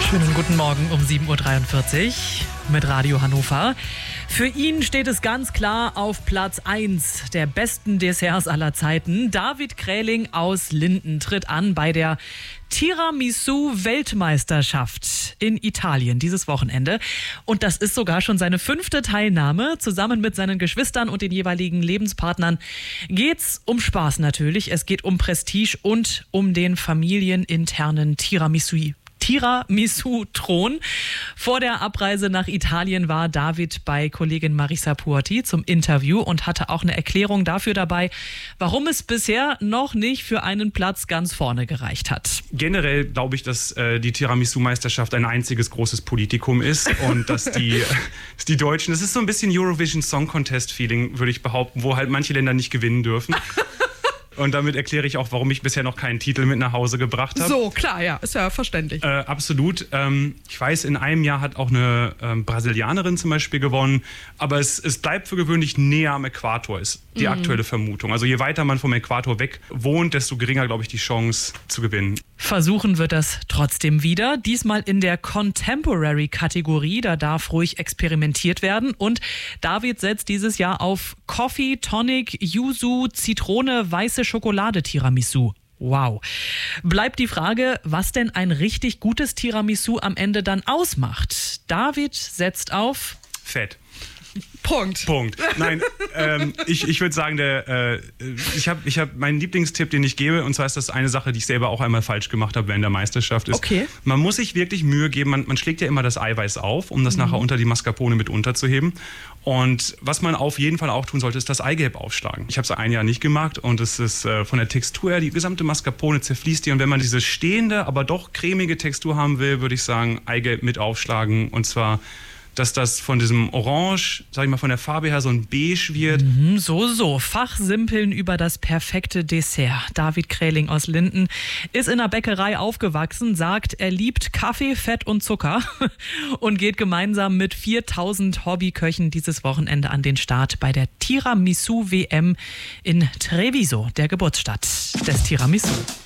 Schönen guten Morgen um 7.43 Uhr mit Radio Hannover. Für ihn steht es ganz klar auf Platz 1 der besten Desserts aller Zeiten. David Kräling aus Linden tritt an bei der Tiramisu-Weltmeisterschaft in Italien dieses Wochenende. Und das ist sogar schon seine 5. Teilnahme. Zusammen mit seinen Geschwistern und den jeweiligen Lebenspartnern geht's um Spaß natürlich. Es geht um Prestige und um den familieninternen Tiramisu-Thron. Vor der Abreise nach Italien war David bei Kollegin Marisa Puorti zum Interview und hatte auch eine Erklärung dafür dabei, warum es bisher noch nicht für einen Platz ganz vorne gereicht hat. Generell glaube ich, dass die Tiramisu-Meisterschaft ein einziges großes Politikum ist und dass die Deutschen, das ist so ein bisschen Eurovision Song Contest-Feeling, würde ich behaupten, wo halt manche Länder nicht gewinnen dürfen. Und damit erkläre ich auch, warum ich bisher noch keinen Titel mit nach Hause gebracht habe. So, klar, ja, ist ja verständlich. Absolut. Ich weiß, in einem Jahr hat auch eine Brasilianerin zum Beispiel gewonnen. Aber es bleibt für gewöhnlich näher am Äquator, ist die aktuelle Vermutung. Also je weiter man vom Äquator weg wohnt, desto geringer, glaube ich, die Chance zu gewinnen. Versuchen wird das trotzdem wieder. Diesmal in der Contemporary-Kategorie. Da darf ruhig experimentiert werden. Und David setzt dieses Jahr auf Coffee, Tonic, Yuzu, Zitrone, weiße Schokolade Tiramisu. Wow. Bleibt die Frage, was denn ein richtig gutes Tiramisu am Ende dann ausmacht. David setzt auf Fett. Punkt. Nein, ich würde sagen, ich hab meinen Lieblingstipp, den ich gebe, und zwar ist das eine Sache, die ich selber auch einmal falsch gemacht habe während der Meisterschaft, ist, okay. Man muss sich wirklich Mühe geben, man schlägt ja immer das Eiweiß auf, um das nachher unter die Mascarpone mit unterzuheben. Und was man auf jeden Fall auch tun sollte, ist das Eigelb aufschlagen. Ich habe es ein Jahr nicht gemacht und es ist von der Textur her, die gesamte Mascarpone zerfließt die. Und wenn man diese stehende, aber doch cremige Textur haben will, würde ich sagen, Eigelb mit aufschlagen, und zwar dass das von diesem Orange, sag ich mal, von der Farbe her so ein Beige wird. So. Fachsimpeln über das perfekte Dessert. David Kräling aus Linden ist in der Bäckerei aufgewachsen, sagt, er liebt Kaffee, Fett und Zucker und geht gemeinsam mit 4000 Hobbyköchen dieses Wochenende an den Start bei der Tiramisu-WM in Treviso, der Geburtsstadt des Tiramisu.